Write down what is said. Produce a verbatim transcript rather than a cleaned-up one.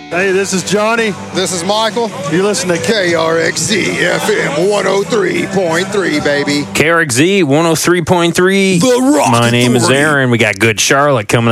Hey, this is Johnny. This is Michael. You listen to K R X Z F M one oh three point three, baby. K R X Z one oh three point three. The Rock My name is Authority. Aaron. We got Good Charlotte coming